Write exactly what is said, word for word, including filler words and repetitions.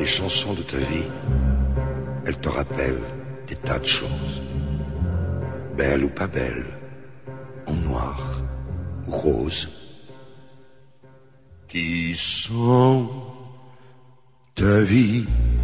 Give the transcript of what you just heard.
les chansons de ta vie, elles te rappellent des tas de choses. Belles ou pas belles, en noir ou rose, qui sont ta vie.